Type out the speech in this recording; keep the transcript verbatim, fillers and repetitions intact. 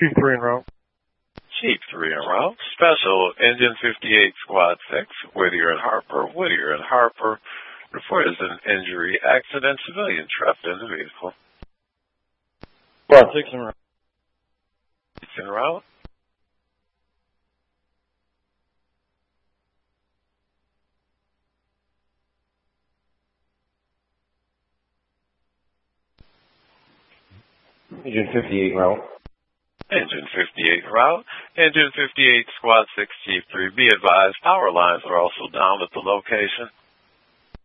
Chief three en route. Chief three en route. Special Engine fifty-eight Squad six, Whittier and Harper. Whittier and Harper reported an injury, accident, civilian trapped in the vehicle. Squad six en route. Six en route. Engine fifty-eight route. Engine fifty-eight route. Engine fifty-eight Squad six Chief three. Be advised, power lines are also down at the location.